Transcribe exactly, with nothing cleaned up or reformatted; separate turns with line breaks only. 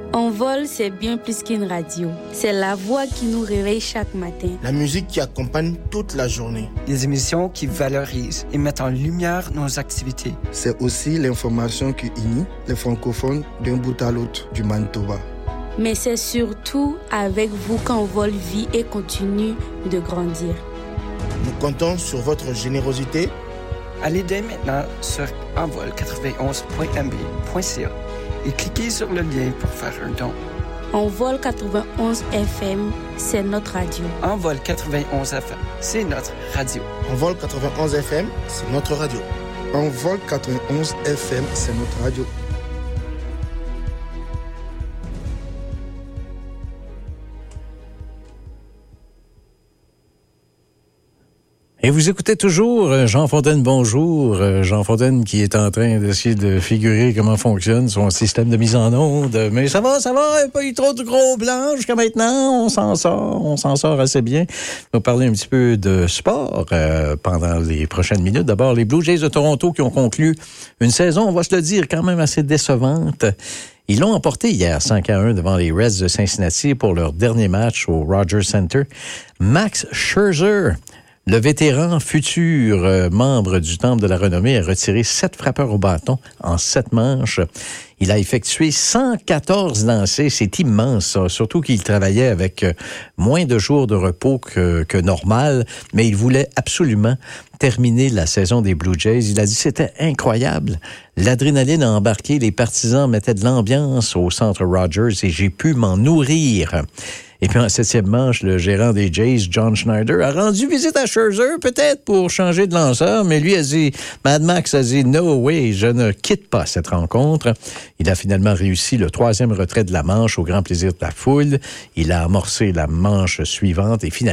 Envol, c'est bien plus qu'une radio. C'est la voix qui nous réveille chaque matin.
La musique qui accompagne toute la journée.
Les émissions qui valorisent et mettent en lumière nos activités.
C'est aussi l'information qui unit les francophones d'un bout à l'autre du Manitoba.
Mais c'est surtout avec vous qu'Envol vit et continue de grandir.
Nous comptons sur votre générosité.
Allez dès maintenant sur envol quatre-vingt-onze point m b point c a et cliquez sur le lien pour faire un don.
Envol quatre-vingt-onze F M, c'est notre radio.
Envol quatre-vingt-onze F M, c'est notre radio.
Envol quatre-vingt-onze F M, c'est notre radio.
Envol quatre-vingt-onze F M, c'est notre radio.
Et vous écoutez toujours Jean Fontaine, bonjour. Jean Fontaine qui est en train d'essayer de figurer comment fonctionne son système de mise en onde. Mais ça va, ça va, il n'y a pas eu trop de gros blancs jusqu'à maintenant. On s'en sort, on s'en sort assez bien. On va parler un petit peu de sport euh, pendant les prochaines minutes. D'abord, les Blue Jays de Toronto qui ont conclu une saison, on va se le dire, quand même assez décevante. Ils l'ont emporté hier cinq à un devant les Reds de Cincinnati pour leur dernier match au Rogers Center. Max Scherzer, le vétéran futur euh, membre du Temple de la Renommée, a retiré sept frappeurs au bâton en sept manches. Il a effectué cent quatorze lancers. C'est immense, ça. Surtout qu'il travaillait avec euh, moins de jours de repos que, que normal, mais il voulait absolument terminer la saison des Blue Jays. Il a dit que c'était incroyable. L'adrénaline a embarqué, les partisans mettaient de l'ambiance au centre Rogers et j'ai pu m'en nourrir. Et puis en septième manche, le gérant des Jays, John Schneider, a rendu visite à Scherzer, peut-être pour changer de lanceur, mais lui a dit, Mad Max a dit, no way, je ne quitte pas cette rencontre. Il a finalement réussi le troisième retrait de la manche au grand plaisir de la foule. Il a amorcé la manche suivante et finalement